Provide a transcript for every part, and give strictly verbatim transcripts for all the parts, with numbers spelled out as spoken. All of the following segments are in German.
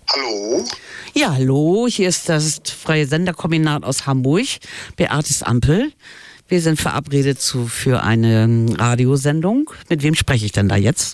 Hallo? Ja, hallo, hier ist das Freie Senderkombinat aus Hamburg, Beates Ampel. Wir sind verabredet zu, für eine Radiosendung. Mit wem spreche ich denn da jetzt?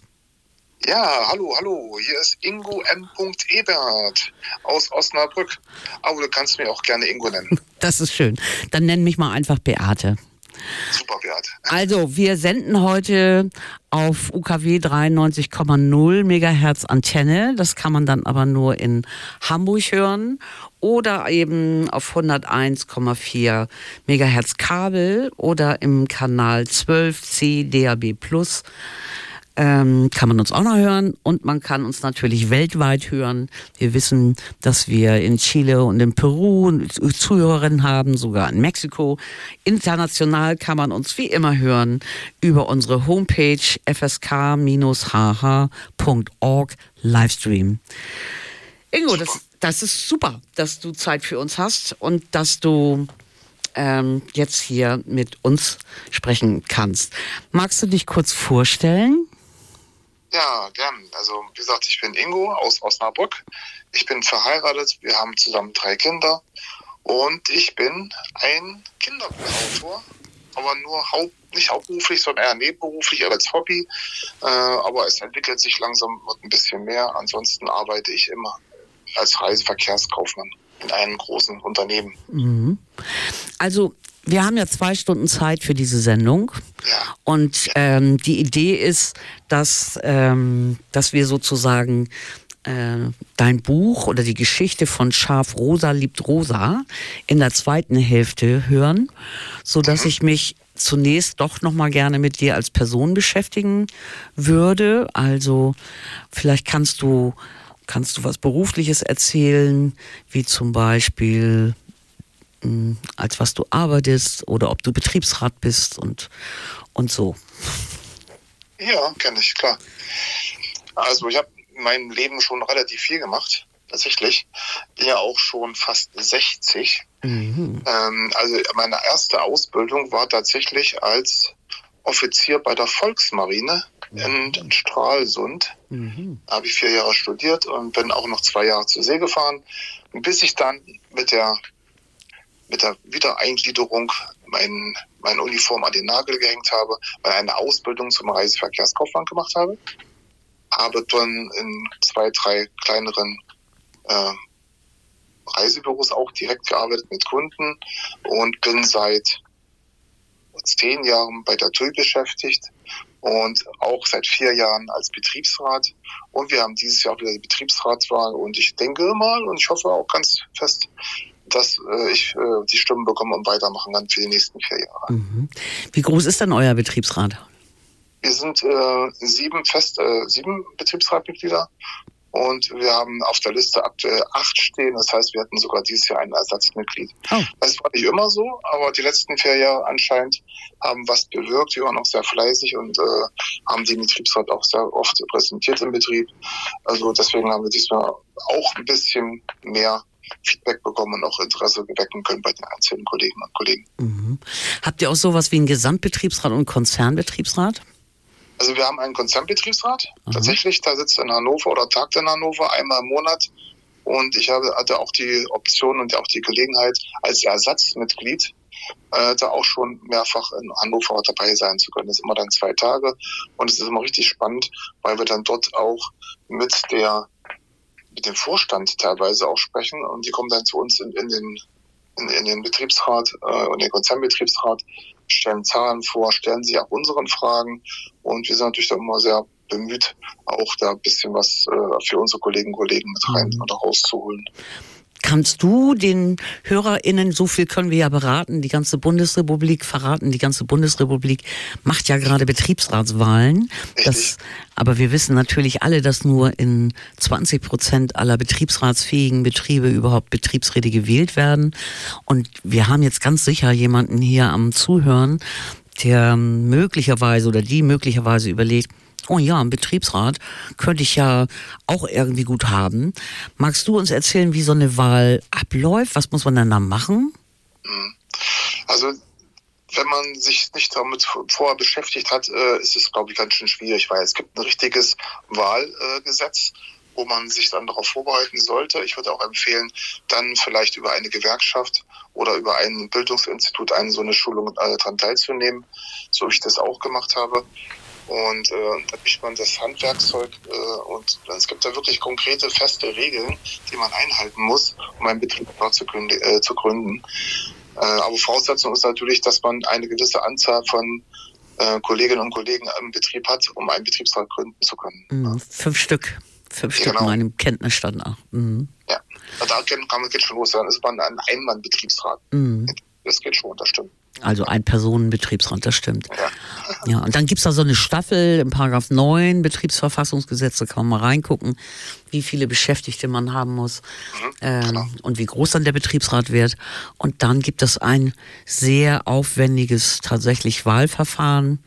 Ja, hallo, hallo, hier ist Ingo M. Ebert aus Osnabrück. Aber du kannst mich auch gerne Ingo nennen. Das ist schön. Dann nenn mich mal einfach Beate. Super, Beate. Also, wir senden heute auf U K W dreiundneunzig Komma null Megahertz Antenne. Das kann man dann aber nur in Hamburg hören. Oder eben auf hunderteins Komma vier Megahertz Kabel oder im Kanal zwölf C D A B Plus. Ähm, kann man uns auch noch hören und man kann uns natürlich weltweit hören. Wir wissen, dass wir in Chile und in Peru Zuhörerinnen haben, sogar in Mexiko. International kann man uns wie immer hören über unsere Homepage f s k Bindestrich h h Punkt org Livestream. Ingo, das, das ist super, dass du Zeit für uns hast und dass du ähm, jetzt hier mit uns sprechen kannst. Magst du dich kurz vorstellen? Ja, gern. Also, wie gesagt, ich bin Ingo aus Osnabrück. Ich bin verheiratet. Wir haben zusammen drei Kinder. Und ich bin ein Kinderbuchautor. Aber nur haupt, nicht hauptberuflich, sondern eher nebenberuflich als Hobby. Äh, aber es entwickelt sich langsam, wird ein bisschen mehr. Ansonsten arbeite ich immer als Reiseverkehrskaufmann in einem großen Unternehmen. Mhm. Also, wir haben ja zwei Stunden Zeit für diese Sendung. Ja. Und ähm, die Idee ist, dass, ähm, dass wir sozusagen äh, dein Buch oder die Geschichte von Schaf Rosa liebt Rosa in der zweiten Hälfte hören, sodass mhm. ich mich zunächst doch noch mal gerne mit dir als Person beschäftigen würde. Also vielleicht kannst du, kannst du was Berufliches erzählen, wie zum Beispiel als was du arbeitest oder ob du Betriebsrat bist und, und so. Ja, kenne ich, klar. Also ich habe in meinem Leben schon relativ viel gemacht, tatsächlich. Bin ja auch schon fast sechzig. Mhm. Ähm, also meine erste Ausbildung war tatsächlich als Offizier bei der Volksmarine in, in Stralsund. Mhm. Da habe ich vier Jahre studiert und bin auch noch zwei Jahre zur See gefahren, bis ich dann mit der mit der Wiedereingliederung mein, meine Uniform an den Nagel gehängt habe, weil ich eine Ausbildung zum Reiseverkehrskaufmann gemacht habe. Habe dann in zwei, drei kleineren äh, Reisebüros auch direkt gearbeitet mit Kunden und bin seit zehn Jahren bei der T U I beschäftigt und auch seit vier Jahren als Betriebsrat. Und wir haben dieses Jahr wieder die Betriebsratswahl und ich denke mal und ich hoffe auch ganz fest, dass äh, ich äh, die Stimmen bekomme und weitermachen kann für die nächsten vier Jahre. Mhm. Wie groß ist denn euer Betriebsrat? Wir sind äh, sieben fest, äh, sieben Betriebsratmitglieder und wir haben auf der Liste aktuell acht stehen. Das heißt, wir hatten sogar dieses Jahr ein Ersatzmitglied. Oh. Das war nicht immer so, aber die letzten vier Jahre anscheinend haben was bewirkt. Wir waren auch sehr fleißig und äh, haben den Betriebsrat auch sehr oft präsentiert im Betrieb. Also deswegen haben wir diesmal auch ein bisschen mehr Feedback bekommen und auch Interesse wecken können bei den einzelnen Kolleginnen und Kollegen. Mhm. Habt ihr auch sowas wie einen Gesamtbetriebsrat und einen Konzernbetriebsrat? Also wir haben einen Konzernbetriebsrat, mhm. tatsächlich, da sitzt in Hannover oder tagt in Hannover einmal im Monat und ich habe, hatte auch die Option und auch die Gelegenheit, als Ersatzmitglied äh, da auch schon mehrfach in Hannover dabei sein zu können. Das ist immer dann zwei Tage und es ist immer richtig spannend, weil wir dann dort auch mit der mit dem Vorstand teilweise auch sprechen und die kommen dann zu uns in, in den in, in den Betriebsrat äh, und den Konzernbetriebsrat, stellen Zahlen vor, stellen sich auch unseren Fragen und wir sind natürlich da immer sehr bemüht, auch da ein bisschen was äh, für unsere Kolleginnen und Kollegen mit rein mhm. oder rauszuholen. Kannst du den HörerInnen, so viel können wir ja beraten, die ganze Bundesrepublik verraten, die ganze Bundesrepublik macht ja gerade Betriebsratswahlen. Das, aber wir wissen natürlich alle, dass nur in zwanzig Prozent aller betriebsratsfähigen Betriebe überhaupt Betriebsräte gewählt werden. Und wir haben jetzt ganz sicher jemanden hier am Zuhören, der möglicherweise oder die möglicherweise überlegt, oh ja, ein Betriebsrat könnte ich ja auch irgendwie gut haben. Magst du uns erzählen, wie so eine Wahl abläuft? Was muss man dann da machen? Also, wenn man sich nicht damit vorher beschäftigt hat, ist es, glaube ich, ganz schön schwierig, weil es gibt ein richtiges Wahlgesetz wo man sich dann darauf vorbereiten sollte. Ich würde auch empfehlen, dann vielleicht über eine Gewerkschaft oder über ein Bildungsinstitut an so eine Schulung äh, daran teilzunehmen, so wie ich das auch gemacht habe. Und äh, da kriegt man das Handwerkzeug äh, und es gibt da wirklich konkrete, feste Regeln, die man einhalten muss, um einen Betriebsrat zu, gründen, äh, zu gründen. Äh, aber Voraussetzung ist natürlich, dass man eine gewisse Anzahl von äh, Kolleginnen und Kollegen im Betrieb hat, um einen Betriebsrat gründen zu können. Mhm. Fünf Stück. Fünf Ja, Stück genau. meinem Kenntnisstand nach. Mhm. Ja, da kann man geht schon los. Dann ist man ein Einmann-Betriebsrat. Mhm. Das geht schon, das stimmt. Also ein Personenbetriebsrat, das stimmt. Ja. Ja, und dann gibt's da so eine Staffel im Paragraph neun Betriebsverfassungsgesetz, da kann man mal reingucken, wie viele Beschäftigte man haben muss Mhm, ähm, genau. und wie groß dann der Betriebsrat wird. Und dann gibt es ein sehr aufwendiges tatsächlich Wahlverfahren.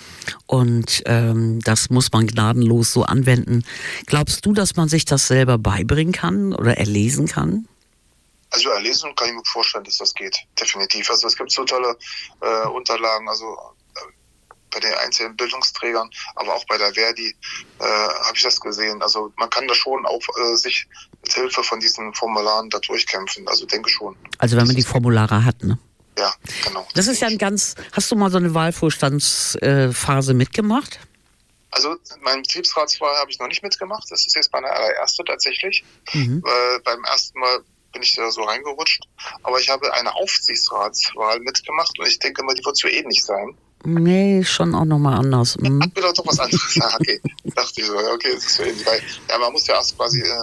Und ähm, das muss man gnadenlos so anwenden. Glaubst du, dass man sich das selber beibringen kann oder erlesen kann? Also erlesen kann ich mir vorstellen, dass das geht, definitiv. Also es gibt so tolle äh, Unterlagen, also äh, bei den einzelnen Bildungsträgern, aber auch bei der Verdi äh, habe ich das gesehen. Also man kann da schon auch äh, sich mit Hilfe von diesen Formularen da durchkämpfen, also denke schon. Also wenn man die Formulare hat, ne? Ja, genau. Das ist ja ein ganz, hast du mal so eine Wahlvorstandsphase mitgemacht? Also meine Betriebsratswahl habe ich noch nicht mitgemacht, das ist jetzt meine allererste tatsächlich. Mhm. Äh, beim ersten Mal bin ich da so reingerutscht. Aber ich habe eine Aufsichtsratswahl mitgemacht und ich denke mal, die wird so ähnlich sein. Nee, schon auch nochmal anders. Mhm. Hat mir doch doch was anderes. Ja, okay, dachte ich so, ja, okay, das ist so ähnlich. Weil, ja, man muss ja erst quasi äh,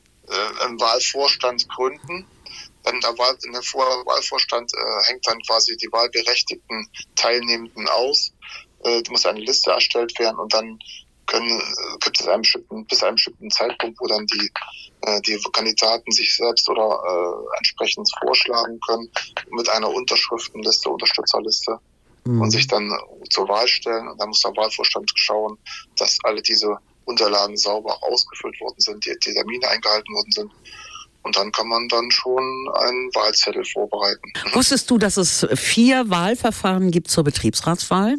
äh, einen Wahlvorstand gründen. Dann der Wahl, in dem Wahlvorstand äh, hängt dann quasi die wahlberechtigten Teilnehmenden aus. Äh, da muss eine Liste erstellt werden und dann können, gibt es einen bestimmten, bis einem bestimmten Zeitpunkt, wo dann die, äh, die Kandidaten sich selbst oder äh, entsprechend vorschlagen können mit einer Unterschriftenliste, Unterstützerliste mhm. und sich dann zur Wahl stellen. Und dann muss der Wahlvorstand schauen, dass alle diese Unterlagen sauber ausgefüllt worden sind, die, die Termine eingehalten worden sind. Und dann kann man dann schon einen Wahlzettel vorbereiten. Mhm. Wusstest du, dass es vier Wahlverfahren gibt zur Betriebsratswahl?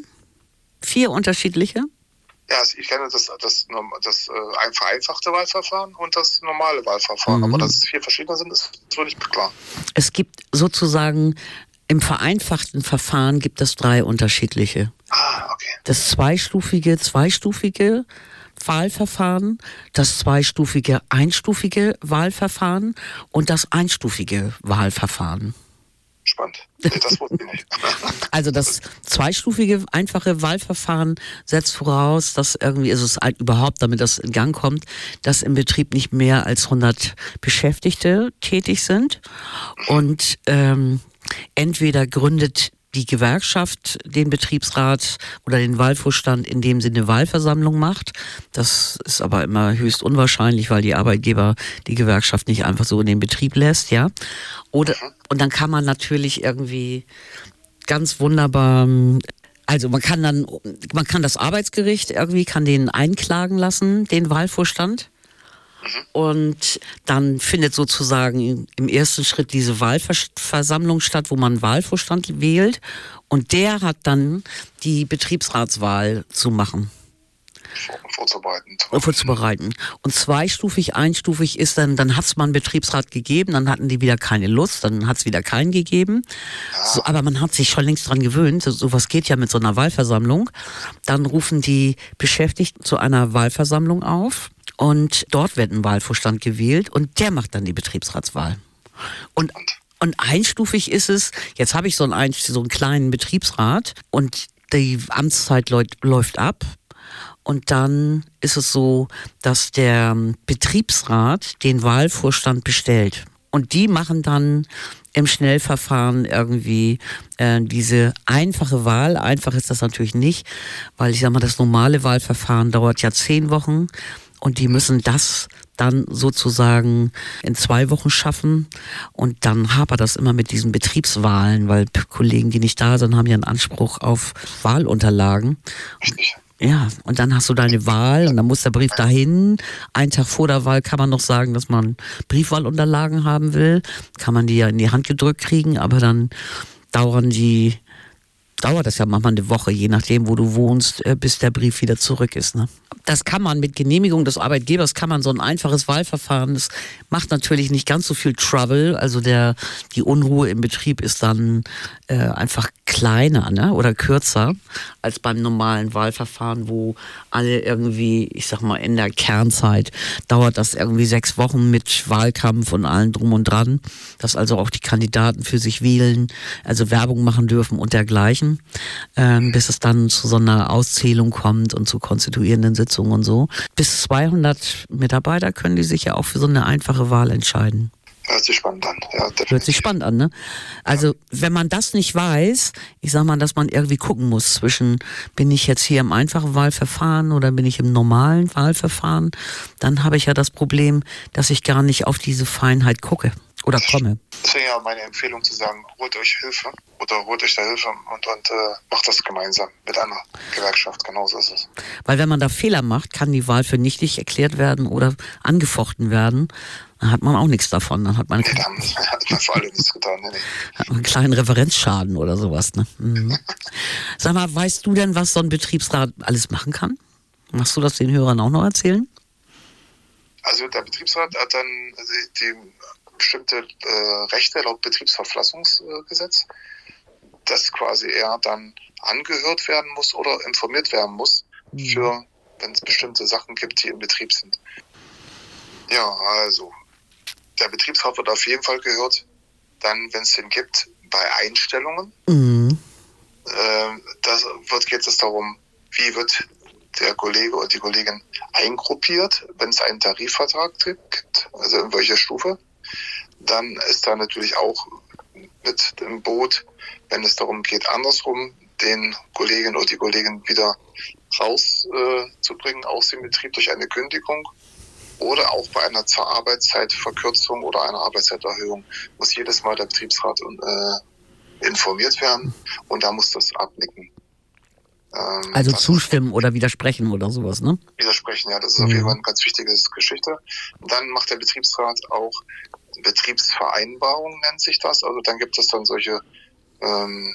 Vier unterschiedliche? Ja, also ich kenne das, das, das äh, ein vereinfachte Wahlverfahren und das normale Wahlverfahren. Mhm. Aber dass es vier verschiedene sind, ist so nicht klar. Es gibt sozusagen, im vereinfachten Verfahren gibt es drei unterschiedliche. Ah, okay. Das zweistufige, zweistufige Wahlverfahren, das zweistufige, einstufige Wahlverfahren und das einstufige Wahlverfahren. Spannend. Nee, das wusste ich nicht. Also das zweistufige, einfache Wahlverfahren setzt voraus, dass irgendwie ist es halt überhaupt, damit das in Gang kommt, dass im Betrieb nicht mehr als hundert Beschäftigte tätig sind und ähm, entweder gründet die Gewerkschaft den Betriebsrat oder den Wahlvorstand, in dem sie eine Wahlversammlung macht. Das ist aber immer höchst unwahrscheinlich, weil die Arbeitgeber die Gewerkschaft nicht einfach so in den Betrieb lässt, ja. Oder, und dann kann man natürlich irgendwie ganz wunderbar, also man kann dann, man kann das Arbeitsgericht irgendwie, kann den einklagen lassen, den Wahlvorstand. Und dann findet sozusagen im ersten Schritt diese Wahlversammlung statt, wo man einen Wahlvorstand wählt. Und der hat dann die Betriebsratswahl zu machen. Vorzubereiten. Vorzubereiten. Und zweistufig, einstufig ist dann, dann hat es mal einen Betriebsrat gegeben, dann hatten die wieder keine Lust, dann hat es wieder keinen gegeben. Ja. So, aber man hat sich schon längst dran gewöhnt, so, sowas geht ja mit so einer Wahlversammlung. Dann rufen die Beschäftigten zu einer Wahlversammlung auf. Und dort wird ein Wahlvorstand gewählt und der macht dann die Betriebsratswahl. Und, und einstufig ist es, jetzt habe ich so einen, so einen kleinen Betriebsrat und die Amtszeit läuft ab. Und dann ist es so, dass der Betriebsrat den Wahlvorstand bestellt. Und die machen dann im Schnellverfahren irgendwie äh, diese einfache Wahl. Einfach ist das natürlich nicht, weil ich sag mal, das normale Wahlverfahren dauert ja zehn Wochen. Und die müssen das dann sozusagen in zwei Wochen schaffen. Und dann hapert das immer mit diesen Betriebswahlen, weil Kollegen, die nicht da sind, haben ja einen Anspruch auf Wahlunterlagen. Richtig. Ja, und dann hast du deine Wahl und dann muss der Brief dahin. Einen Tag vor der Wahl kann man noch sagen, dass man Briefwahlunterlagen haben will. Kann man die ja in die Hand gedrückt kriegen, aber dann dauern die dauert das ja manchmal eine Woche, je nachdem, wo du wohnst, bis der Brief wieder zurück ist. Ne? Das kann man mit Genehmigung des Arbeitgebers, kann man so ein einfaches Wahlverfahren, das macht natürlich nicht ganz so viel Trouble, also der, die Unruhe im Betrieb ist dann äh, einfach kleiner, ne? Oder kürzer als beim normalen Wahlverfahren, wo alle irgendwie, ich sag mal, in der Kernzeit dauert das irgendwie sechs Wochen mit Wahlkampf und allem drum und dran, dass also auch die Kandidaten für sich wählen, also Werbung machen dürfen und dergleichen, ähm, bis es dann zu so einer Auszählung kommt und zu konstituierenden Sitzungen und so. Bis zweihundert Mitarbeiter können die sich ja auch für so eine einfache Wahl entscheiden. Hört sich spannend an. Ja, Hört sich spannend an, ne? Also, ja. Wenn man das nicht weiß, ich sag mal, dass man irgendwie gucken muss zwischen, bin ich jetzt hier im einfachen Wahlverfahren oder bin ich im normalen Wahlverfahren, dann habe ich ja das Problem, dass ich gar nicht auf diese Feinheit gucke oder komme. Deswegen ja meine Empfehlung zu sagen, holt euch Hilfe oder holt euch da Hilfe und, und äh, macht das gemeinsam mit einer Gewerkschaft, genauso ist es. Weil wenn man da Fehler macht, kann die Wahl für nichtig erklärt werden oder angefochten werden. Dann hat man auch nichts davon. Dann hat man, nee, dann hat man vor allem nichts getan. Nee, nee. Hat man einen kleinen Referenzschaden oder sowas. Ne? Mhm. Sag mal, weißt du denn, was so ein Betriebsrat alles machen kann? Machst du das den Hörern auch noch erzählen? Also der Betriebsrat hat dann die bestimmte äh, Rechte laut Betriebsverfassungsgesetz, dass quasi er dann angehört werden muss oder informiert werden muss, mhm. für, wenn es bestimmte Sachen gibt, die im Betrieb sind. Ja, also der Betriebsrat wird auf jeden Fall gehört, dann, wenn es den gibt, bei Einstellungen. Mhm. Äh, da geht es darum, wie wird der Kollege oder die Kollegin eingruppiert, wenn es einen Tarifvertrag gibt, also in welcher Stufe. Dann ist da natürlich auch mit im Boot, wenn es darum geht, andersrum den Kollegen oder die Kollegin wieder rauszubringen äh, aus dem Betrieb durch eine Kündigung. Oder auch bei einer Arbeitszeitverkürzung oder einer Arbeitszeiterhöhung muss jedes Mal der Betriebsrat äh, informiert werden und da muss das abnicken. Ähm, also zustimmen oder widersprechen oder sowas, ne? Widersprechen, ja, das ist mhm. auf jeden Fall eine ganz wichtige Geschichte. Und dann macht der Betriebsrat auch Betriebsvereinbarung, nennt sich das. Also dann gibt es dann solche, ähm,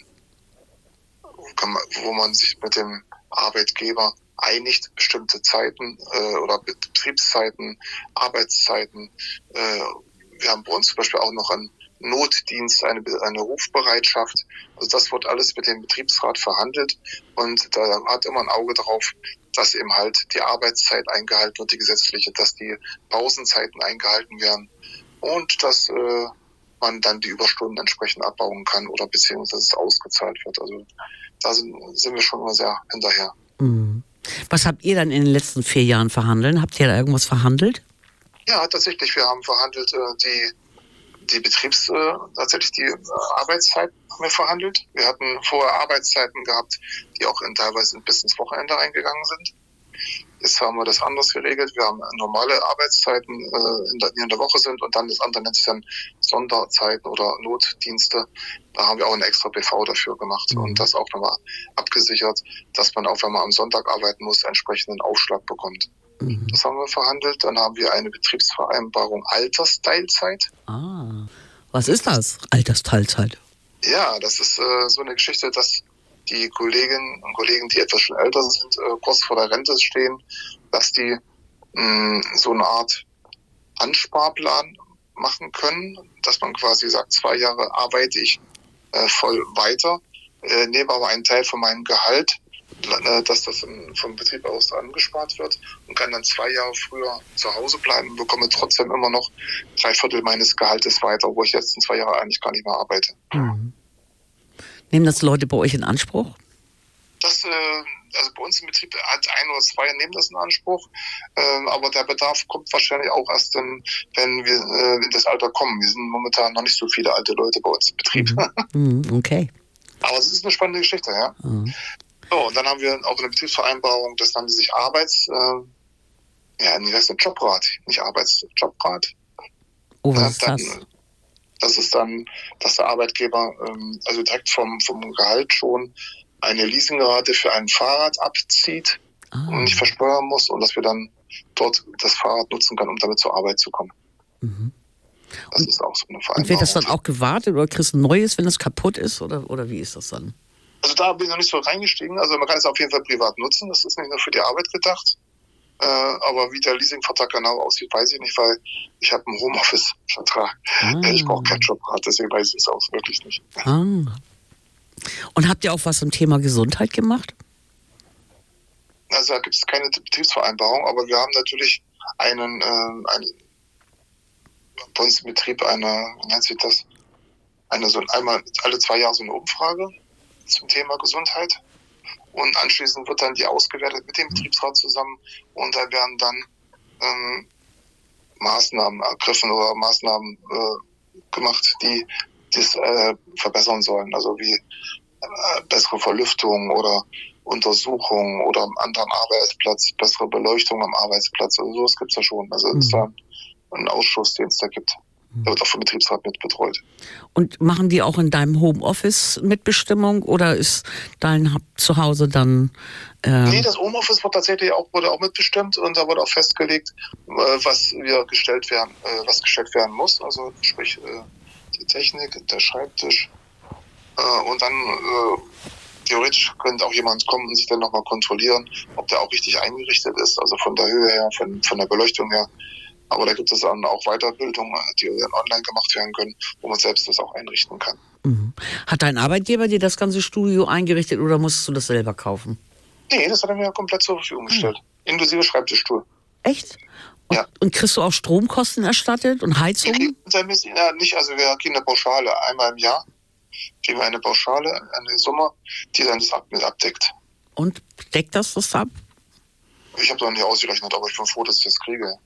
wo man sich mit dem Arbeitgeber einigt, bestimmte Zeiten äh, oder Betriebszeiten, Arbeitszeiten. Äh, wir haben bei uns zum Beispiel auch noch einen Notdienst, eine, eine Rufbereitschaft. Also das wird alles mit dem Betriebsrat verhandelt und da hat immer ein Auge drauf, dass eben halt die Arbeitszeit eingehalten wird, die gesetzliche, dass die Pausenzeiten eingehalten werden und dass äh, man dann die Überstunden entsprechend abbauen kann oder beziehungsweise es ausgezahlt wird. Also da sind, sind wir schon immer sehr hinterher. Mhm. Was habt ihr dann in den letzten vier Jahren verhandelt? Habt ihr da irgendwas verhandelt? Ja, tatsächlich. Wir haben verhandelt, äh, die, die Betriebs-, äh, tatsächlich die äh, Arbeitszeit haben wir verhandelt. Wir hatten vorher Arbeitszeiten gehabt, die auch in, teilweise bis ins Wochenende eingegangen sind. Jetzt haben wir das anders geregelt. Wir haben normale Arbeitszeiten, äh, in der, die in der Woche sind und dann das andere nennt sich dann Sonderzeiten oder Notdienste. Da haben wir auch eine extra B V dafür gemacht mhm. und das auch nochmal abgesichert, dass man auch, wenn man am Sonntag arbeiten muss, entsprechenden Aufschlag bekommt. Mhm. Das haben wir verhandelt. Dann haben wir eine Betriebsvereinbarung Altersteilzeit. Ah, was ist das? Altersteilzeit? Ja, das ist äh, so eine Geschichte, dass die Kolleginnen und Kollegen, die etwas schon älter sind, äh, kurz vor der Rente stehen, dass die mh, so eine Art Ansparplan machen können, dass man quasi sagt, zwei Jahre arbeite ich äh, voll weiter, äh, nehme aber einen Teil von meinem Gehalt, äh, dass das in, vom Betrieb aus angespart wird und kann dann zwei Jahre früher zu Hause bleiben und bekomme trotzdem immer noch drei Viertel meines Gehaltes weiter, wo ich jetzt in zwei Jahren eigentlich gar nicht mehr arbeite. Mhm. Nehmen das Leute bei euch in Anspruch? Das, äh, also bei uns im Betrieb hat ein oder zwei nehmen das in Anspruch, äh, aber der Bedarf kommt wahrscheinlich auch erst, in, wenn wir äh, in das Alter kommen. Wir sind momentan noch nicht so viele alte Leute bei uns im Betrieb. Mhm. Okay. Aber es ist eine spannende Geschichte, ja. Mhm. So, und dann haben wir auch eine Betriebsvereinbarung, das nannte sich Arbeits, äh, ja, wie heißt das, Jobrat, nicht Arbeitsjobrat. Oh, was ist dann, das? Das ist dann, dass der Arbeitgeber ähm, also direkt vom, vom Gehalt schon eine Leasingrate für ein Fahrrad abzieht ah. und nicht versteuern muss und dass wir dann dort das Fahrrad nutzen können, um damit zur Arbeit zu kommen. Mhm. Das und, ist auch so eine Vereinbarung. Und wird das dann auch gewartet oder kriegst du ein neues, wenn es kaputt ist oder, oder wie ist das dann? Also da bin ich noch nicht so reingestiegen. Also man kann es auf jeden Fall privat nutzen. Das ist nicht nur für die Arbeit gedacht. Äh, aber wie der Leasingvertrag genau aussieht, weiß ich nicht, weil ich habe einen Homeoffice-Vertrag. Ah. Ich brauche kein Jobrad, deswegen weiß ich es auch wirklich nicht. Ah. Und habt ihr auch was zum Thema Gesundheit gemacht? Also da gibt es keine Betriebsvereinbarung, aber wir haben natürlich einen, äh, einen bei uns im Betrieb eine, wie nennt sich das? Eine so einmal alle zwei Jahre so eine Umfrage zum Thema Gesundheit. Und anschließend wird dann die ausgewertet mit dem Betriebsrat zusammen und da werden dann ähm, Maßnahmen ergriffen oder Maßnahmen äh, gemacht, die das äh, verbessern sollen. Also wie äh, bessere Verlüftung oder Untersuchung oder am anderen Arbeitsplatz, bessere Beleuchtung am Arbeitsplatz. Also sowas gibt es ja schon. Also es ist da ein Ausschuss, den es da gibt. Der wird auch vom Betriebsrat mit betreut. Und machen die auch in deinem Homeoffice Mitbestimmung oder ist dein Zuhause dann... Äh nee, das Homeoffice wird tatsächlich auch, wurde auch mitbestimmt und da wurde auch festgelegt, was wir gestellt werden, was gestellt werden muss. Also sprich die Technik, der Schreibtisch. Und dann theoretisch könnte auch jemand kommen und sich dann nochmal kontrollieren, ob der auch richtig eingerichtet ist, also von der Höhe her, von, von der Beleuchtung her. Aber da gibt es dann auch Weiterbildungen, die dann online gemacht werden können, wo man selbst das auch einrichten kann. Mhm. Hat dein Arbeitgeber dir das ganze Studio eingerichtet oder musstest du das selber kaufen? Nee, das hat er mir komplett zur Verfügung gestellt. Mhm. Inklusive Schreibtischstuhl. Echt? Und, ja. Und kriegst du auch Stromkosten erstattet und Heizung? Wir kriegen ein bisschen, ja, nicht, also wir kriegen eine Pauschale einmal im Jahr. Kriegen wir eine Pauschale, eine Summe, die dann das mit abdeckt. Und deckt das das ab? Ich habe noch nicht ausgerechnet, aber ich bin froh, dass ich das kriege.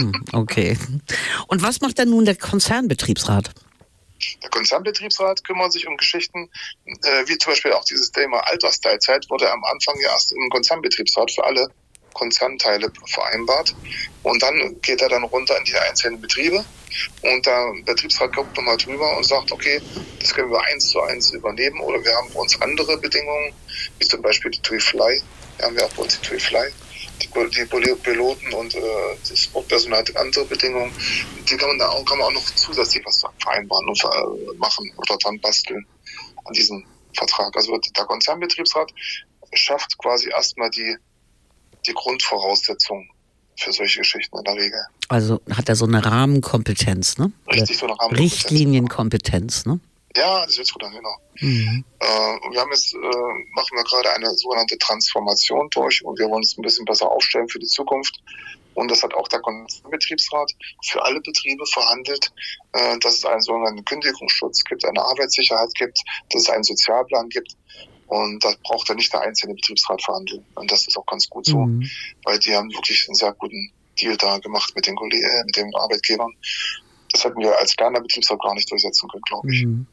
Okay. Und was macht denn nun der Konzernbetriebsrat? Der Konzernbetriebsrat kümmert sich um Geschichten, äh, wie zum Beispiel auch dieses Thema Altersteilzeit wurde am Anfang ja erst im Konzernbetriebsrat für alle Konzernteile vereinbart. Und dann geht er dann runter in die einzelnen Betriebe. Und der Betriebsrat guckt nochmal drüber und sagt, okay, das können wir eins zu eins übernehmen oder wir haben bei uns andere Bedingungen, wie zum Beispiel die TUI Fly. Wir haben ja auch bei uns die TUI Fly. Die, die Piloten und äh, das Sportpersonal hat andere Bedingungen. Die kann man da auch, kann man auch noch zusätzlich was vereinbaren und äh, machen oder dran basteln an diesem Vertrag. Also der Konzernbetriebsrat schafft quasi erstmal die, die Grundvoraussetzungen für solche Geschichten in der Regel. Also hat er so eine Rahmenkompetenz, ne? Richtig, so eine Rahmenkompetenz. Richtlinienkompetenz, ne? Ja, das wird gut an, genau. Mhm. Äh, wir haben jetzt, äh, machen wir gerade eine sogenannte Transformation durch und wir wollen uns ein bisschen besser aufstellen für die Zukunft. Und das hat auch der Konzernbetriebsrat für alle Betriebe verhandelt, äh, dass es einen sogenannten Kündigungsschutz gibt, eine Arbeitssicherheit gibt, dass es einen Sozialplan gibt. Und das braucht dann nicht der einzelne Betriebsrat verhandeln. Und das ist auch ganz gut so, mhm. weil die haben wirklich einen sehr guten Deal da gemacht mit den Kollegen, mit den Arbeitgebern. Das hätten wir als kleiner Betriebsrat gar nicht durchsetzen können, glaube ich. Mhm.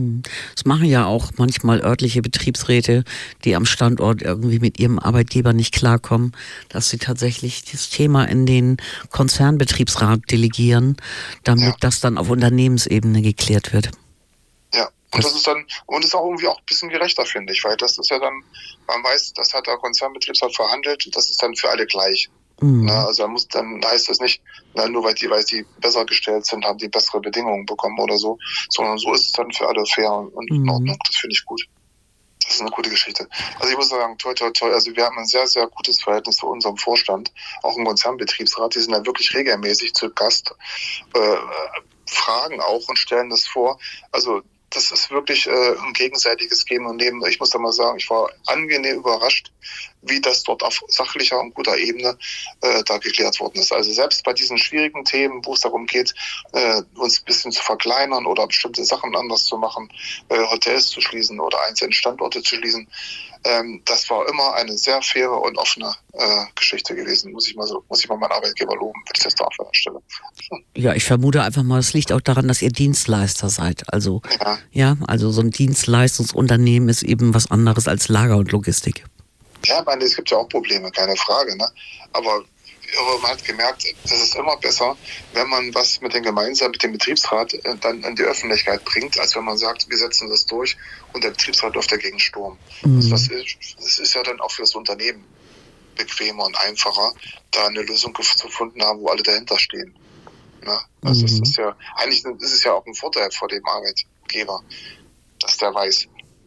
Das machen ja auch manchmal örtliche Betriebsräte, die am Standort irgendwie mit ihrem Arbeitgeber nicht klarkommen, dass sie tatsächlich das Thema in den Konzernbetriebsrat delegieren, damit ja. das dann auf Unternehmensebene geklärt wird. Ja, und das, das ist dann, und ist auch irgendwie auch ein bisschen gerechter, finde ich, weil das ist ja dann, man weiß, das hat der Konzernbetriebsrat verhandelt, das ist dann für alle gleich. Mhm. Na, also muss, dann heißt das nicht, na, nur weil die, weil die besser gestellt sind, haben die bessere Bedingungen bekommen oder so, sondern so ist es dann für alle fair und mhm. in Ordnung. Das finde ich gut. Das ist eine gute Geschichte. Also ich muss sagen, toi, toi, toi, also wir haben ein sehr, sehr gutes Verhältnis zu unserem Vorstand, auch im Konzernbetriebsrat, die sind da wirklich regelmäßig zu Gast, äh, fragen auch und stellen das vor. Also das ist wirklich äh, ein gegenseitiges Geben und Nehmen. Ich muss da mal sagen, ich war angenehm überrascht, wie das dort auf sachlicher und guter Ebene äh, da geklärt worden ist. Also selbst bei diesen schwierigen Themen, wo es darum geht, äh, uns ein bisschen zu verkleinern oder bestimmte Sachen anders zu machen, äh, Hotels zu schließen oder einzelne Standorte zu schließen, ähm, das war immer eine sehr faire und offene äh, Geschichte gewesen. Muss ich mal so, muss ich mal meinen Arbeitgeber loben, wenn ich das darf an der Stelle. Hm. Ja, ich vermute einfach mal, es liegt auch daran, dass ihr Dienstleister seid. Also ja, ja also so ein Dienstleistungsunternehmen ist eben was anderes als Lager und Logistik. Ja, ich meine, es gibt ja auch Probleme, keine Frage, ne? Aber, aber man hat gemerkt, es ist immer besser, wenn man was mit dem gemeinsam mit dem Betriebsrat dann in die Öffentlichkeit bringt, als wenn man sagt, wir setzen das durch und der Betriebsrat läuft dagegen Sturm. Mhm. Also das, ist, das ist ja dann auch für das Unternehmen bequemer und einfacher, da eine Lösung gefunden haben, wo alle dahinter stehen. Ne? Also mhm. es ist ja, eigentlich ist es ja auch ein Vorteil vor dem Arbeitgeber, dass der weiß,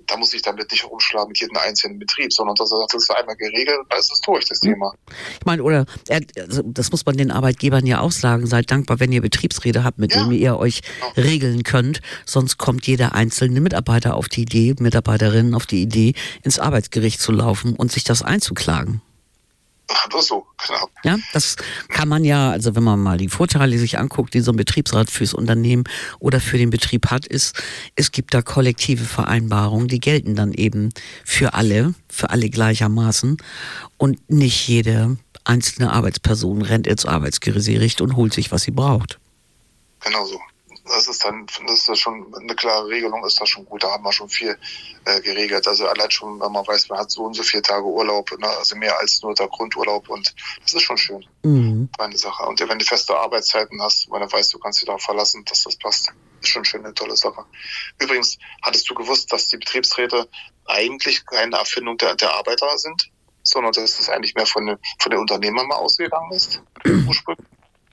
da muss ich damit nicht rumschlagen mit jedem einzelnen Betrieb, sondern das, das ist einmal geregelt und da ist es durch, das Thema. Ich meine, oder also das muss man den Arbeitgebern ja auch sagen, seid dankbar, wenn ihr Betriebsräte habt, mit ja. denen ihr euch ja. regeln könnt, sonst kommt jeder einzelne Mitarbeiter auf die Idee, Mitarbeiterin auf die Idee, ins Arbeitsgericht zu laufen und sich das einzuklagen. Ach so, genau. Ja, das kann man ja, also wenn man mal die Vorteile sich anguckt, die so ein Betriebsrat fürs Unternehmen oder für den Betrieb hat, ist, es gibt da kollektive Vereinbarungen, die gelten dann eben für alle, für alle gleichermaßen und nicht jede einzelne Arbeitsperson rennt ins Arbeitsgericht und holt sich, was sie braucht. Genau so. Das ist dann, das ist schon eine klare Regelung, ist das schon gut. Da haben wir schon viel äh, geregelt. Also allein schon, wenn man weiß, man hat so und so viele Tage Urlaub, ne? Also mehr als nur der Grundurlaub und das ist schon schön. Mhm. Eine Sache. Und wenn du feste Arbeitszeiten hast, weil du weißt, du kannst dich darauf verlassen, dass das passt, ist schon schön, eine tolle Sache. Übrigens, hattest du gewusst, dass die Betriebsräte eigentlich keine Erfindung der, der Arbeiter sind, sondern dass es eigentlich mehr von, von den Unternehmern mal ausgegangen ist? Ursprünglich.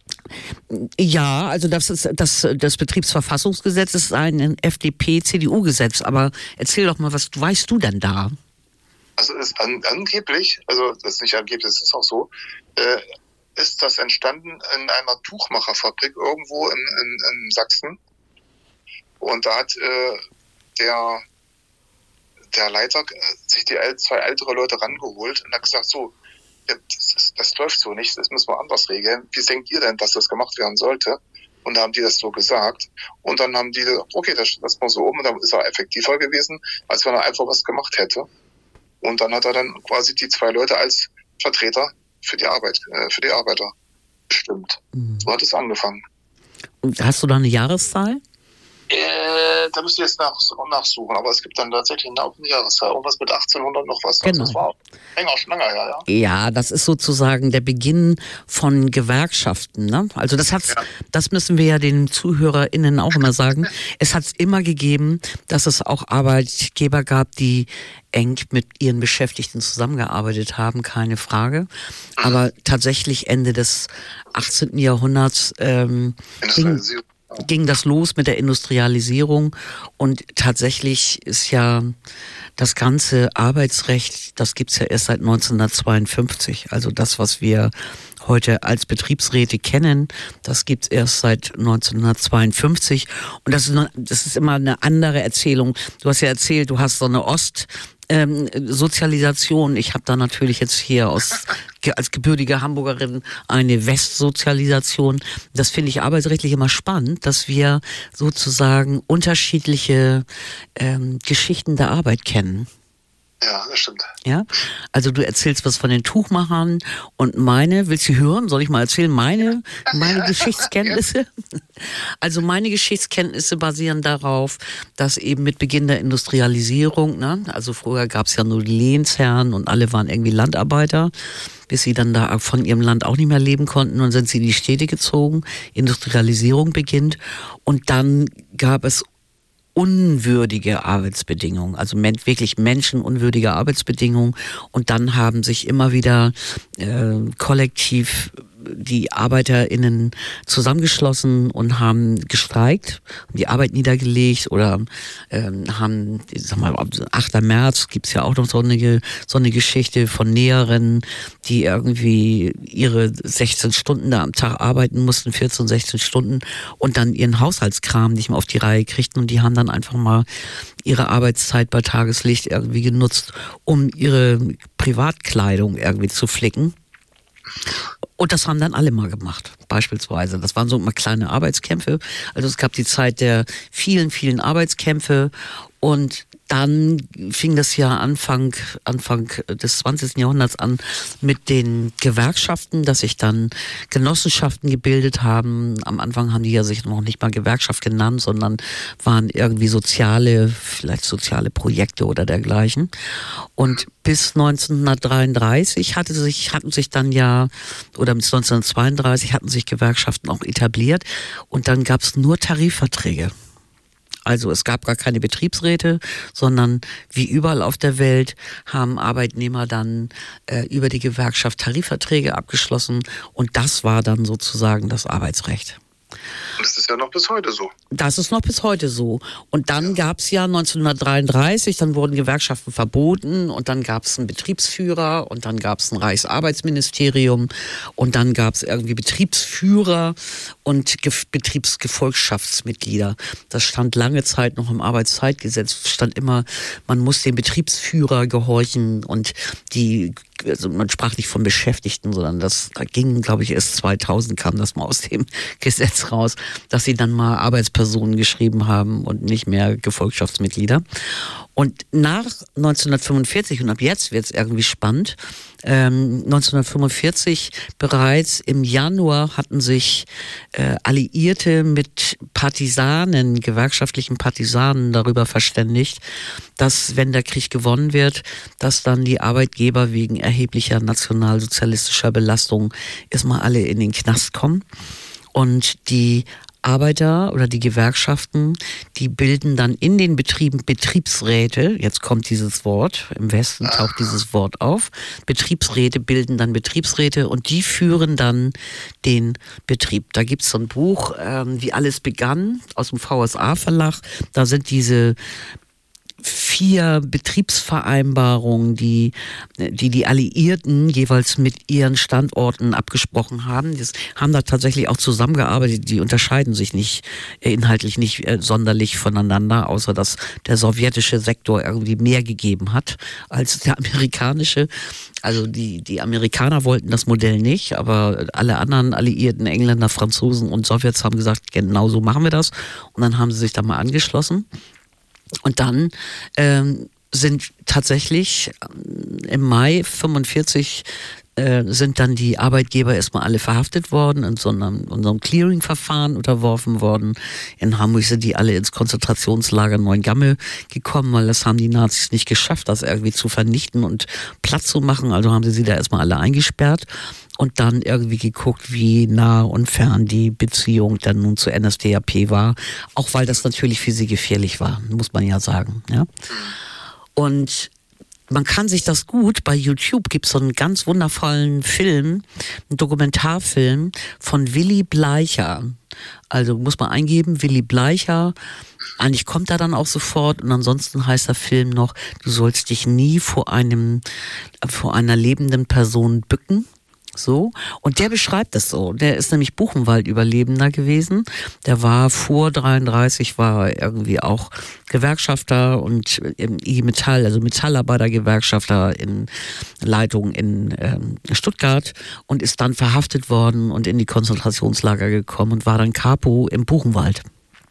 Ja, also das ist das, das Betriebsverfassungsgesetz ist ein F D P-C D U-Gesetz, aber erzähl doch mal, was weißt du denn da? Also ist an, angeblich, also das ist nicht angeblich, das ist auch so, äh, ist das entstanden in einer Tuchmacherfabrik irgendwo in, in, in Sachsen. Und da hat äh, der, der Leiter äh, sich die zwei ältere Leute rangeholt und hat gesagt, so, Das, das, das läuft so nicht, das müssen wir anders regeln. Wie denkt ihr denn, dass das gemacht werden sollte? Und da haben die das so gesagt. Und dann haben die gesagt, okay, das lassen wir so um. Und dann ist er effektiver gewesen, als wenn er einfach was gemacht hätte. Und dann hat er dann quasi die zwei Leute als Vertreter für die Arbeit, äh, für die Arbeiter bestimmt. Mhm. So hat es angefangen. Und hast du da eine Jahreszahl? Äh, da müsst ihr jetzt nach, nachsuchen, aber es gibt dann tatsächlich auch eine Jahreszahl, irgendwas mit achtzehnhundert noch was. Genau. Also das war länger, schon länger, ja, ja. Ja, das ist sozusagen der Beginn von Gewerkschaften, ne? Also das hat's, ja. das müssen wir ja den ZuhörerInnen auch immer sagen. Es hat es immer gegeben, dass es auch Arbeitgeber gab, die eng mit ihren Beschäftigten zusammengearbeitet haben, keine Frage. Aber tatsächlich Ende des achtzehnten Jahrhunderts ähm, ging, ging das los mit der Industrialisierung und tatsächlich ist ja das ganze Arbeitsrecht, das gibt's ja erst seit neunzehnhundertzweiundfünfzig. Also das, was wir heute als Betriebsräte kennen, das gibt's erst seit neunzehnhundertzweiundfünfzig. Und das ist, noch, das ist immer eine andere Erzählung. Du hast ja erzählt, du hast so eine Ost- Ähm, Sozialisation. Ich habe da natürlich jetzt hier aus als gebürtige Hamburgerin eine Westsozialisation. Das finde ich arbeitsrechtlich immer spannend, dass wir sozusagen unterschiedliche ähm, Geschichten der Arbeit kennen. Ja, das stimmt. Ja, also du erzählst was von den Tuchmachern und meine, willst du hören? Soll ich mal erzählen? Meine, meine ja, Geschichtskenntnisse? Also meine Geschichtskenntnisse basieren darauf, dass eben mit Beginn der Industrialisierung, ne, also früher gab es ja nur die Lehnsherren und alle waren irgendwie Landarbeiter, bis sie dann da von ihrem Land auch nicht mehr leben konnten und sind sie in die Städte gezogen. Industrialisierung beginnt und dann gab es unwürdige Arbeitsbedingungen, also men- wirklich menschenunwürdige Arbeitsbedingungen und dann haben sich immer wieder äh, kollektiv die ArbeiterInnen zusammengeschlossen und haben gestreikt, haben die Arbeit niedergelegt oder ähm, haben, ich sag mal, achter März gibt's ja auch noch so eine, so eine Geschichte von Näherinnen, die irgendwie ihre sechzehn Stunden da am Tag arbeiten mussten, vierzehn, sechzehn Stunden und dann ihren Haushaltskram nicht mehr auf die Reihe kriegten und die haben dann einfach mal ihre Arbeitszeit bei Tageslicht irgendwie genutzt, um ihre Privatkleidung irgendwie zu flicken. Und das haben dann alle mal gemacht, beispielsweise. Das waren so immer kleine Arbeitskämpfe. Also es gab die Zeit der vielen, vielen Arbeitskämpfe und dann fing das ja Anfang, Anfang des zwanzigsten Jahrhunderts an mit den Gewerkschaften, dass sich dann Genossenschaften gebildet haben. Am Anfang haben die ja sich noch nicht mal Gewerkschaft genannt, sondern waren irgendwie soziale, vielleicht soziale Projekte oder dergleichen. Und bis neunzehnhundertdreiunddreißig hatte sich, hatten sich dann ja, oder bis neunzehnhundertzweiunddreißig hatten sich Gewerkschaften auch etabliert und dann gab es nur Tarifverträge. Also es gab gar keine Betriebsräte, sondern wie überall auf der Welt haben Arbeitnehmer dann äh, über die Gewerkschaft Tarifverträge abgeschlossen und das war dann sozusagen das Arbeitsrecht. Das ist ja noch bis heute so. Das ist noch bis heute so. Und dann ja. gab es ja neunzehnhundertdreiunddreißig, dann wurden Gewerkschaften verboten und dann gab es einen Betriebsführer und dann gab es ein Reichsarbeitsministerium und dann gab es irgendwie Betriebsführer und Ge- Betriebsgefolgschaftsmitglieder. Das stand lange Zeit noch im Arbeitszeitgesetz, stand immer, man muss dem Betriebsführer gehorchen und die, also man sprach nicht von Beschäftigten, sondern das da ging, glaube ich, erst zweitausend kam das mal aus dem Gesetz raus, dass sie dann mal Arbeitspersonen geschrieben haben und nicht mehr Gefolgschaftsmitglieder. Und nach neunzehnhundertfünfundvierzig, und ab jetzt wird es irgendwie spannend, ähm, neunzehnhundertfünfundvierzig bereits im Januar hatten sich äh, Alliierte mit Partisanen, gewerkschaftlichen Partisanen darüber verständigt, dass, wenn der Krieg gewonnen wird, dass dann die Arbeitgeber wegen erheblicher nationalsozialistischer Belastung erstmal alle in den Knast kommen. Und die Arbeiter oder die Gewerkschaften, die bilden dann in den Betrieben Betriebsräte, jetzt kommt dieses Wort, im Westen taucht dieses Wort auf, Betriebsräte bilden dann Betriebsräte und die führen dann den Betrieb. Da gibt es so ein Buch, ähm, wie alles begann, aus dem V S A-Verlag, da sind diese vier Betriebsvereinbarungen, die, die die Alliierten jeweils mit ihren Standorten abgesprochen haben. Die haben da tatsächlich auch zusammengearbeitet. Die unterscheiden sich nicht inhaltlich nicht äh, sonderlich voneinander, außer dass der sowjetische Sektor irgendwie mehr gegeben hat als der amerikanische. Also die, die Amerikaner wollten das Modell nicht, aber alle anderen Alliierten, Engländer, Franzosen und Sowjets haben gesagt, genau so machen wir das. Und dann haben sie sich da mal angeschlossen. Und dann ähm, sind tatsächlich im Mai fünfundvierzig äh, sind dann die Arbeitgeber erstmal alle verhaftet worden, in so einem, in so einem Clearing-Verfahren unterworfen worden. In Hamburg sind die alle ins Konzentrationslager Neuengamme gekommen, weil das haben die Nazis nicht geschafft, das irgendwie zu vernichten und platt zu machen. Also haben sie sie da erstmal alle eingesperrt. Und dann irgendwie geguckt, wie nah und fern die Beziehung dann nun zur N S D A P war. Auch weil das natürlich für sie gefährlich war, muss man ja sagen. Ja? Und man kann sich das gut, bei YouTube gibt es so einen ganz wundervollen Film, einen Dokumentarfilm von Willy Bleicher. Also muss man eingeben, Willy Bleicher. Eigentlich kommt er dann auch sofort und ansonsten heißt der Film noch, du sollst dich nie vor einem, vor einer lebenden Person bücken. So, und der beschreibt das so. Der ist nämlich Buchenwald-Überlebender gewesen. Der war vor dreiunddreißig, war irgendwie auch Gewerkschafter und im I G Metall, also Metallarbeitergewerkschafter in Leitung in ähm, Stuttgart und ist dann verhaftet worden und in die Konzentrationslager gekommen und war dann Capo im Buchenwald.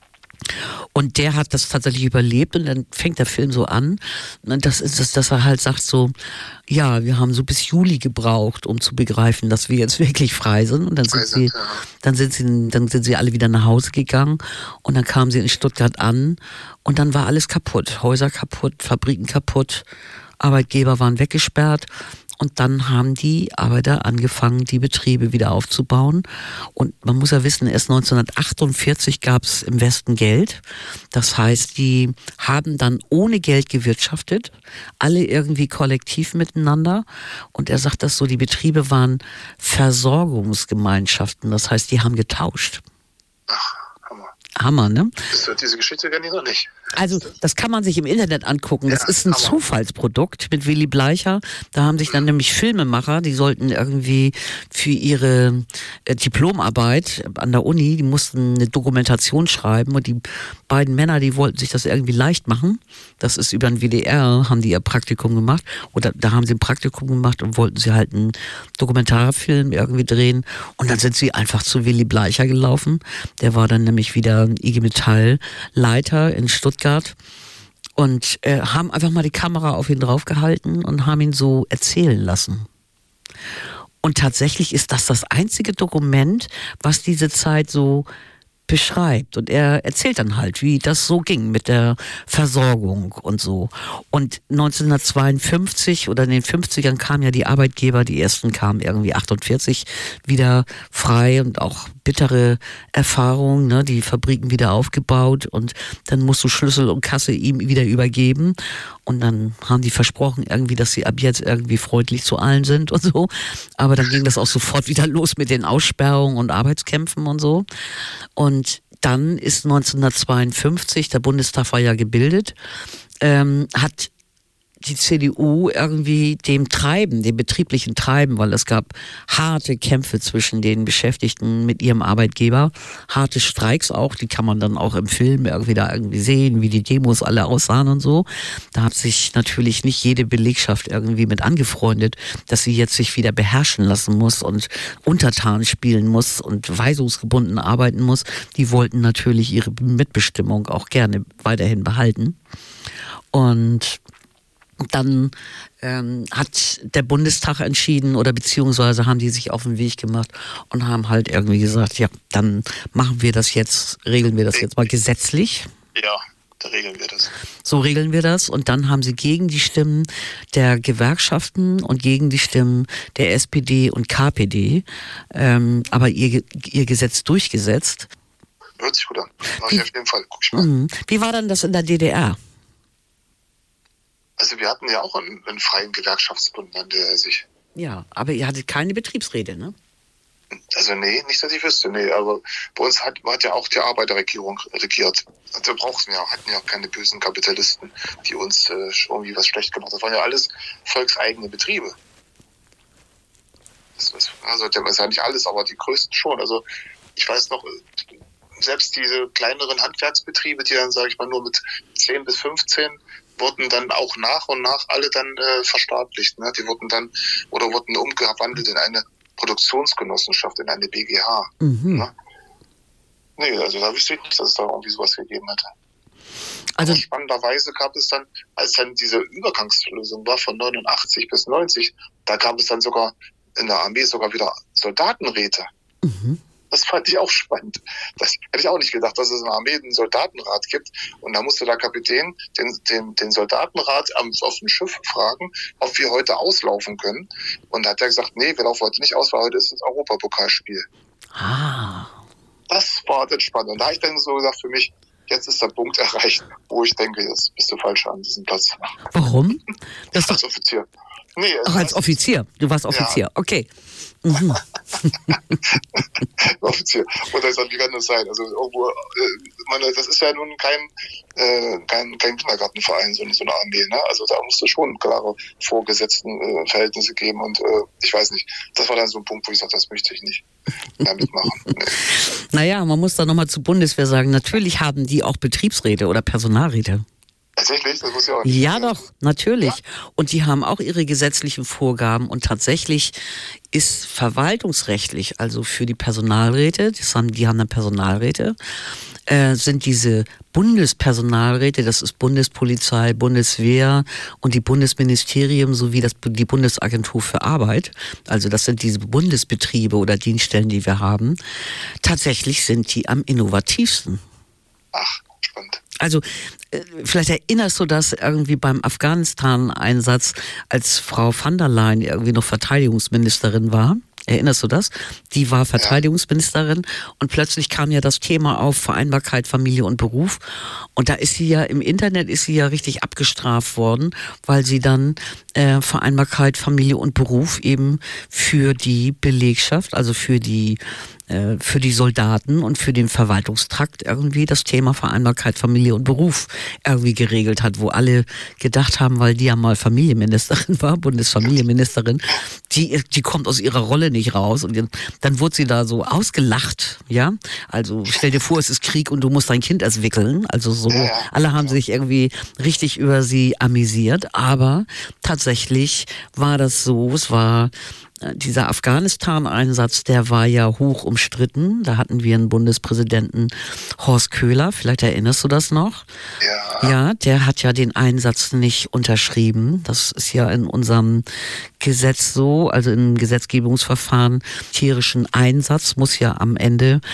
Und der hat das tatsächlich überlebt und dann fängt der Film so an, das ist das, dass er halt sagt so, ja, wir haben so bis Juli gebraucht, um zu begreifen, dass wir jetzt wirklich frei sind. Und dann sind sie, dann sind sie, dann sind sie alle wieder nach Hause gegangen und dann kamen sie in Stuttgart an und dann war alles kaputt, Häuser kaputt, Fabriken kaputt, Arbeitgeber waren weggesperrt. Und dann haben die Arbeiter angefangen, die Betriebe wieder aufzubauen. Und man muss ja wissen, erst neunzehnhundertachtundvierzig gab es im Westen Geld. Das heißt, die haben dann ohne Geld gewirtschaftet, alle irgendwie kollektiv miteinander. Und er sagt das so, die Betriebe waren Versorgungsgemeinschaften. Das heißt, die haben getauscht. Ach, Hammer. Hammer, ne? Das, diese Geschichte kenne ich noch nicht. Also das kann man sich im Internet angucken. Das Ja, ist ein Hammer. Zufallsprodukt mit Willy Bleicher. Da haben sich dann nämlich Filmemacher, die sollten irgendwie für ihre äh, Diplomarbeit an der Uni, die mussten eine Dokumentation schreiben und die beiden Männer, die wollten sich das irgendwie leicht machen. Das ist über den W D R, haben die ihr Praktikum gemacht. Oder da haben sie ein Praktikum gemacht und wollten sie halt einen Dokumentarfilm irgendwie drehen. Und dann sind sie einfach zu Willy Bleicher gelaufen. Der war dann nämlich wieder I G Metall Leiter in Stuttgart. Und äh, haben einfach mal die Kamera auf ihn draufgehalten und haben ihn so erzählen lassen. Und tatsächlich ist das das einzige Dokument, was diese Zeit so beschreibt. Und er erzählt dann halt, wie das so ging mit der Versorgung und so. Und neunzehnhundertzweiundfünfzig oder in den fünfzigern kamen ja die Arbeitgeber, die ersten kamen irgendwie achtundvierzig wieder frei und auch bittere Erfahrung, ne? Die Fabriken wieder aufgebaut und dann musst du Schlüssel und Kasse ihm wieder übergeben. Und dann haben die versprochen irgendwie, dass sie ab jetzt irgendwie freundlich zu allen sind und so. Aber dann ging das auch sofort wieder los mit den Aussperrungen und Arbeitskämpfen und so. Und dann ist neunzehnhundertzweiundfünfzig, der Bundestag war ja gebildet, ähm, hat die C D U irgendwie dem Treiben, dem betrieblichen Treiben, weil es gab harte Kämpfe zwischen den Beschäftigten mit ihrem Arbeitgeber, harte Streiks auch, die kann man dann auch im Film irgendwie da irgendwie sehen, wie die Demos alle aussahen und so. Da hat sich natürlich nicht jede Belegschaft irgendwie mit angefreundet, dass sie jetzt sich wieder beherrschen lassen muss und untertan spielen muss und weisungsgebunden arbeiten muss. Die wollten natürlich ihre Mitbestimmung auch gerne weiterhin behalten. Und dann ähm, hat der Bundestag entschieden oder beziehungsweise haben die sich auf den Weg gemacht und haben halt irgendwie gesagt, ja, dann machen wir das jetzt, regeln wir das jetzt mal gesetzlich. Ja, da regeln wir das. So regeln wir das und dann haben sie gegen die Stimmen der Gewerkschaften und gegen die Stimmen der S P D und K P D ähm, aber ihr, ihr Gesetz durchgesetzt. Hört sich gut an. Mach ich auf jeden Fall. Guck ich mal. Mhm. Wie war denn das in der D D R? Also wir hatten ja auch einen, einen freien Gewerkschaftsbund, nannte er sich. Ja, aber ihr hattet keine Betriebsräte, ne? Also nee, nicht, dass ich wüsste, nee. Aber bei uns hat, hat ja auch die Arbeiterregierung regiert. Also wir brauchten ja, hatten ja keine bösen Kapitalisten, die uns äh, irgendwie was schlecht gemacht haben. Das waren ja alles volkseigene Betriebe. Das, das, also das ist ja nicht alles, aber die größten schon. Also ich weiß noch, selbst diese kleineren Handwerksbetriebe, die dann, sage ich mal, nur mit zehn bis fünfzehn wurden dann auch nach und nach alle dann äh, verstaatlicht. Ne? Die wurden dann oder wurden umgewandelt in eine Produktionsgenossenschaft, in eine B G H. Mhm. Ne? Nee, also da wüsste ich nicht, dass es da irgendwie sowas gegeben hätte. Also aber spannenderweise gab es dann, als dann diese Übergangslösung war von neunundachtzig bis neunzig, da gab es dann sogar in der Armee sogar wieder Soldatenräte. Mhm. Das fand ich auch spannend. Das hätte ich auch nicht gedacht, dass es in der Armee einen Soldatenrat gibt. Und da musste der Kapitän den, den, den Soldatenrat am, auf dem Schiff fragen, ob wir heute auslaufen können. Und da hat er gesagt, nee, wir laufen heute nicht aus, weil heute ist das Europapokalspiel. Ah. Das war dann spannend. Und da habe ich dann so gesagt für mich, jetzt ist der Punkt erreicht, wo ich denke, jetzt bist du falsch an diesem Platz. Warum? Das als Offizier. Nee, Ach, als Offizier. Du warst Offizier, ja. Okay. Mhm. Offizier. Und das wie kann das sein? Also irgendwo, äh, man, das ist ja nun kein, äh, kein, kein Kindergartenverein, so, so eine Armee. Ne? Also da musst du schon klare vorgesetzten äh, Verhältnisse geben. Und äh, ich weiß nicht, das war dann so ein Punkt, wo ich sagte, das möchte ich nicht mehr mitmachen. Nee. Naja, man muss da nochmal zur Bundeswehr sagen, natürlich haben die auch Betriebsräte oder Personalräte. Tatsächlich? Das muss ich auch nicht. Ja, doch, natürlich. Ja? Und die haben auch ihre gesetzlichen Vorgaben und tatsächlich ist verwaltungsrechtlich, also für die Personalräte, das haben, die haben dann Personalräte, äh, sind diese Bundespersonalräte, das ist Bundespolizei, Bundeswehr und die Bundesministerium sowie das, die Bundesagentur für Arbeit, also das sind diese Bundesbetriebe oder Dienststellen, die wir haben, tatsächlich sind die am innovativsten. Ach, spannend. Also vielleicht erinnerst du das irgendwie beim Afghanistan-Einsatz, als Frau van der Leyen irgendwie noch Verteidigungsministerin war? Erinnerst du das? Die war Verteidigungsministerin und plötzlich kam ja das Thema auf Vereinbarkeit Familie und Beruf und da ist sie ja im Internet ist sie ja richtig abgestraft worden, weil sie dann äh, Vereinbarkeit Familie und Beruf eben für die Belegschaft, also für die für die Soldaten und für den Verwaltungstrakt irgendwie das Thema Vereinbarkeit Familie und Beruf irgendwie geregelt hat, wo alle gedacht haben, weil die ja mal Familienministerin war, Bundesfamilienministerin, die, die kommt aus ihrer Rolle nicht raus und dann wurde sie da so ausgelacht, ja, also stell dir vor, es ist Krieg und du musst dein Kind erst wickeln, also so, alle haben sich irgendwie richtig über sie amüsiert, aber tatsächlich war das so, es war dieser Afghanistan-Einsatz, der war ja hoch umstritten. Da hatten wir einen Bundespräsidenten, Horst Köhler, vielleicht erinnerst du das noch? Ja. Ja, der hat ja den Einsatz nicht unterschrieben. Das ist ja in unserem Gesetz so, also im Gesetzgebungsverfahren, tierischen Einsatz muss ja am Ende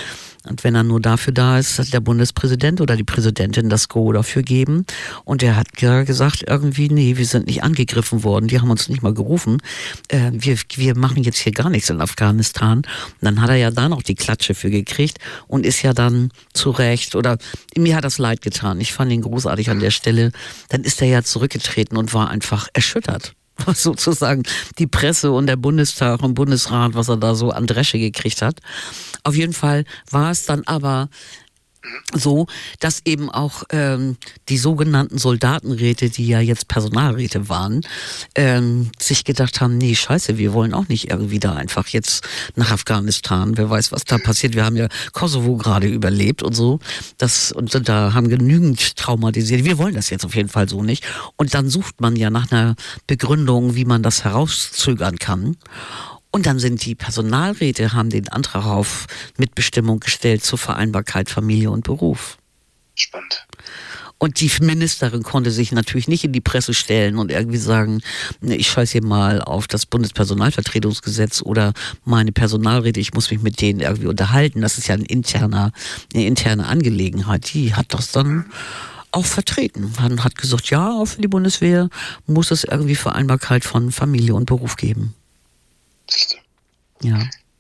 Und wenn er nur dafür da ist, dass der Bundespräsident oder die Präsidentin das Go dafür geben. Und er hat ja gesagt irgendwie, nee, wir sind nicht angegriffen worden, die haben uns nicht mal gerufen. Äh, wir, wir machen jetzt hier gar nichts in Afghanistan. Und dann hat er ja da noch die Klatsche für gekriegt und ist ja dann zu Recht, oder mir hat das leid getan. Ich fand ihn großartig an der Stelle. Dann ist er ja zurückgetreten und war einfach erschüttert. Was sozusagen die Presse und der Bundestag und Bundesrat, was er da so an Dresche gekriegt hat. Auf jeden Fall war es dann aber so, dass eben auch ähm, die sogenannten Soldatenräte, die ja jetzt Personalräte waren, ähm, sich gedacht haben, nee, scheiße, wir wollen auch nicht irgendwie da einfach jetzt nach Afghanistan. Wer weiß, was da passiert. Wir haben ja Kosovo gerade überlebt und so. Das, und sind da, haben genügend traumatisiert. Wir wollen das jetzt auf jeden Fall so nicht. Und dann sucht man ja nach einer Begründung, wie man das herauszögern kann. Und dann sind die Personalräte, haben den Antrag auf Mitbestimmung gestellt zur Vereinbarkeit Familie und Beruf. Spannend. Und die Ministerin konnte sich natürlich nicht in die Presse stellen und irgendwie sagen, ich scheiß hier mal auf das Bundespersonalvertretungsgesetz oder meine Personalräte, ich muss mich mit denen irgendwie unterhalten. Das ist ja ein interner, eine interne Angelegenheit. Die hat das dann auch vertreten. Man hat gesagt, ja, auch für die Bundeswehr muss es irgendwie Vereinbarkeit von Familie und Beruf geben. Siehste. Ja.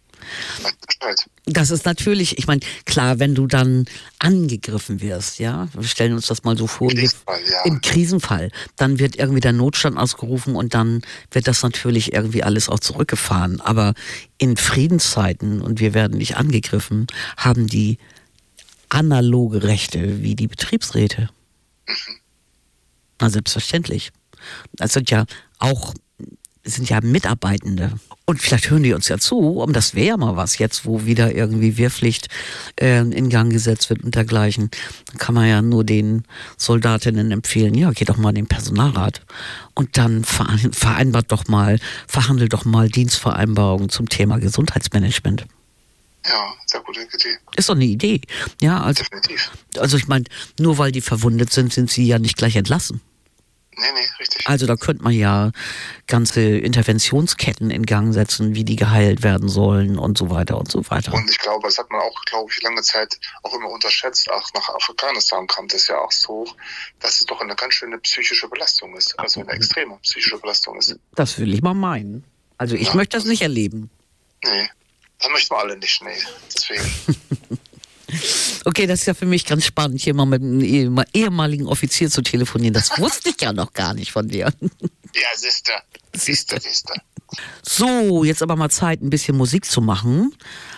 Das ist natürlich, ich meine, klar, wenn du dann angegriffen wirst, ja, wir stellen uns das mal so vor, Krisenfall, ja. im Krisenfall, dann wird irgendwie der Notstand ausgerufen und dann wird das natürlich irgendwie alles auch zurückgefahren. Aber in Friedenszeiten, und wir werden nicht angegriffen, haben die analoge Rechte wie die Betriebsräte. Mhm. Na, selbstverständlich. Das sind ja auch, sind ja Mitarbeitende. Und vielleicht hören die uns ja zu, um das wäre ja mal was jetzt, wo wieder irgendwie Wehrpflicht äh, in Gang gesetzt wird und dergleichen. Dann kann man ja nur den Soldatinnen empfehlen, ja, geht doch mal in den Personalrat und dann vereinbart doch mal, verhandelt doch mal Dienstvereinbarungen zum Thema Gesundheitsmanagement. Ja, sehr gute Idee. Ist doch eine Idee. Ja, also, definitiv. Also ich meine, nur weil die verwundet sind, sind sie ja nicht gleich entlassen. Nee, nee, richtig. Also da könnte man ja ganze Interventionsketten in Gang setzen, wie die geheilt werden sollen und so weiter und so weiter. Und ich glaube, das hat man auch, glaube ich, lange Zeit auch immer unterschätzt. Auch nach Afghanistan kam das ja auch so, dass es doch eine ganz schöne psychische Belastung ist. Also eine extreme psychische Belastung ist. Das will ich mal meinen. Also ich ja, möchte das nicht erleben. Nee, das möchten wir alle nicht, nee. Deswegen... Okay, das ist ja für mich ganz spannend, hier mal mit einem ehemaligen Offizier zu telefonieren. Das wusste ich ja noch gar nicht von dir. Ja, siehste. Siehste, siehste. So, jetzt aber mal Zeit, ein bisschen Musik zu machen.